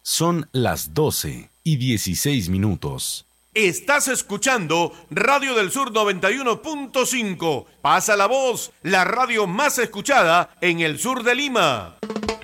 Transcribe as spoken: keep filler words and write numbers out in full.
Son las doce y dieciséis minutos. Estás escuchando Radio del Sur noventa y uno punto cinco. Pasa la voz, la radio más escuchada en el sur de Lima.